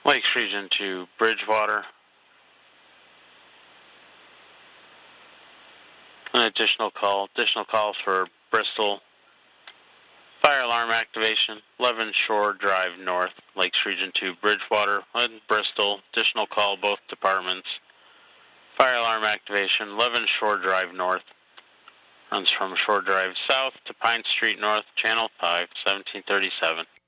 Lakes Region to Bridgewater. An additional calls for Bristol. Fire alarm activation, 11 Shore Drive North, Lakes Region to Bridgewater and Bristol. Additional call, both departments. Fire alarm activation, 11 Shore Drive North. Runs from Shore Drive South to Pine Street North, Channel 5, 1737.